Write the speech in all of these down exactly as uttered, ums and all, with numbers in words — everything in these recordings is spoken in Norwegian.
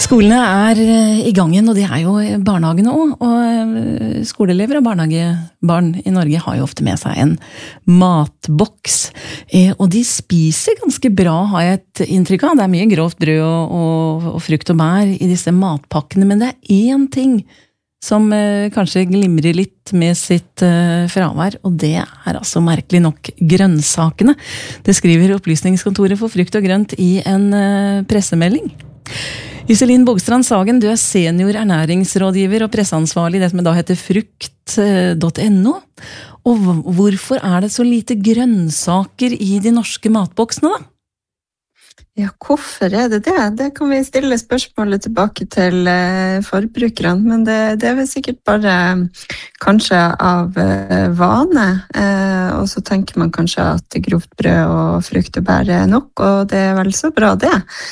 Skolene er i gang igjen, og det er jo barnehagene også, og skoleelever og barnehagebarn i Norge har jo ofte med seg en matboks, og de spiser ganske bra, har jeg et inntrykk av. Det er mye grovt brød og, og, og frukt og bær i disse matpakkene, men det er én ting som kanskje glimrer litt med sitt fravær, og det er altså merkelig nok grønnsakene. Det skriver Opplysningskontoret for frukt og grønt i en pressemelding. Iselin Bogstrand Sagen, du er senior ernæringsrådgiver og presseansvarlig i det som da heter frukt punktum no. Og hvorfor er det så lite grønnsaker i de norske matboksene da? Ja, hvorfor er det det? Det kan vi stille spørsmålet tilbake til forbrukerne, men det, det er vel sikkert bare kanskje av vane, og så tenker man kanskje at grovt brød og frukt og bær er nok, og det er vel så bra det.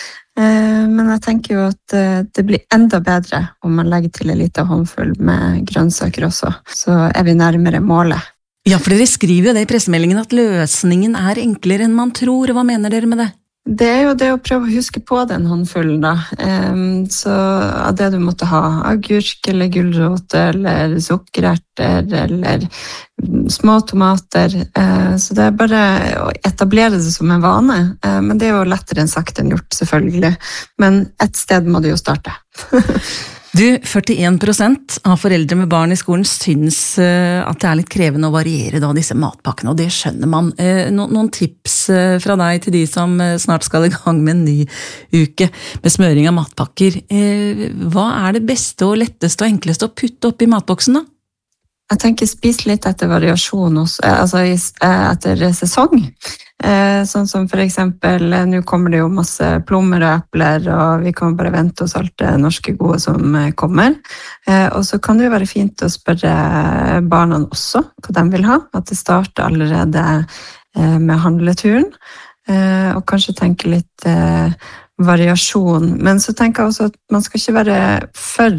Men jeg tenker jo at det blir enda bedre om man legger til en liten håndfull med grønnsaker også, så er vi nærmere målet. Ja, for dere skriver jo det i pressemeldingen at løsningen er enklere enn man tror, og hva mener dere med det? Det er jo det å prøve å huske på den håndfullen da, så av det du måtte ha, agurk eller gulrot eller sukkererter eller små tomater, så det er bare å etablere det som en vane, men det er jo lettere enn sagt enn gjort selvfølgelig, men et sted må du jo starte. Du, førtien prosent av foreldre med barn i skolen syns at det er litt krevende å variere da disse matpakkene, og det skjønner man. No, noen tips fra deg til de som snart skal i gang med en ny uke med smøring av matpakker. Hva er det beste og letteste og enkleste å putte opp i matboksen da? Jeg tenker spis litt etter variasjon, også, altså etter sesong. Sånn som for eksempel, nå kommer det jo masse plommer og epler, og vi kan bare vente oss alt det norske gode som kommer. Og så kan det jo være fint å spørre barna også hva de vil ha, at det starter allerede med handleturen, og kanskje tenke litt variasjon. Men så tenker jeg også at man skal ikke være for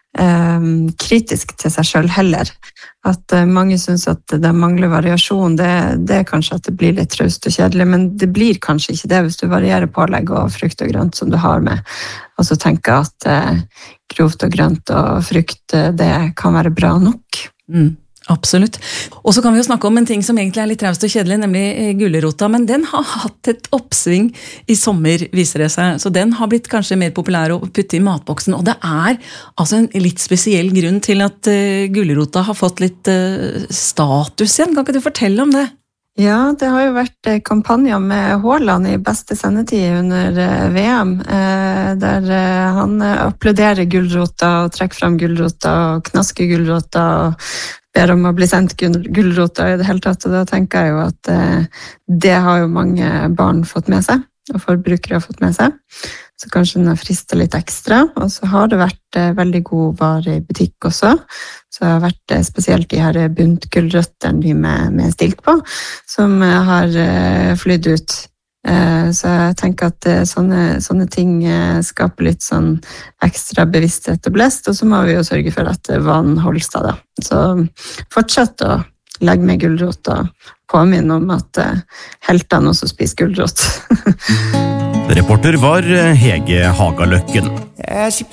kritisk til seg selv heller. At mange synes at det mangler variasjon, det, det er kanskje at det blir litt traust og kjedelig, men det blir kanskje ikke det hvis du varierer pålegg og frukt og grønt som du har med. Og så tenker jeg at eh, grovt og grønt og frukt, det kan være bra nok. Mm. Absolutt. Og så kan vi jo snakke om en ting som egentlig er litt traust og kjedelig, nemlig gulrota, men den har hatt et oppsving i sommer, viser det seg. Så den har blitt kanskje mer populær å putte i matboksen, og det er altså en litt spesiell grunn til at uh, gulrota har fått litt uh, status igjen. Kan ikke du fortelle om det? Ja, det har jo vært kampanjer med Haaland i beste sendetid under V M, der han applauderer gulrota og trekker frem gulrota og knasker gulrota og ber om å bli sendt gulrota i det hele tatt, og da tenker jeg jo at det har jo mange barn fått med seg, og forbrukere har fått med seg, så kanskje den har fristet litt ekstra, og så har det vært veldig god vare i butikk også, så det har vært spesielt de her buntgulrøttene de med, med stilk på, som har flydd ut. Så jeg tenker at sånne, sånne ting skaper litt sånn ekstra bevissthet og blest, og så må vi jo sørge for at vann holder seg da. Så fortsett å legge med gulrot og påminne om at heltene også spiser gulrot. Reporter var Hege Hagaløkken.